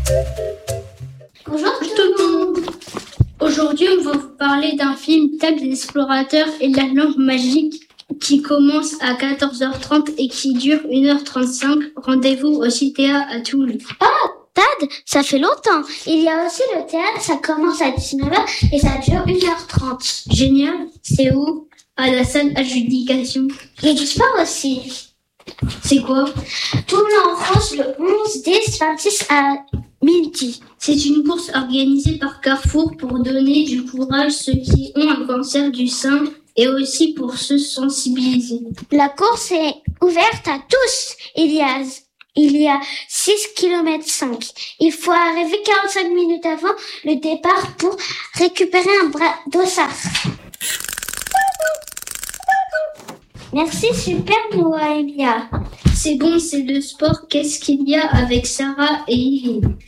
Bonjour tout le monde. Aujourd'hui, on va vous parler d'un film Tag l'explorateur et la lampe magique qui commence à 14h30 et qui dure 1h35. Rendez-vous au CTA à Toul. Tad, ça fait longtemps. Il y a aussi le théâtre, ça commence à 19h et ça dure 1h30. Génial. C'est où? À la salle adjudication. Il y a du sport aussi. C'est quoi? Toul en France le 11, 10, 26 à midi. C'est une course organisée par Carrefour pour donner du courage à ceux qui ont un cancer du sein et aussi pour se sensibiliser. La course est ouverte à tous. Il y a 6 km 5. Il faut arriver 45 minutes avant le départ pour récupérer un dossard. Merci, super Noélia. C'est bon, c'est le sport. Qu'est-ce qu'il y a avec Sarah et Yves?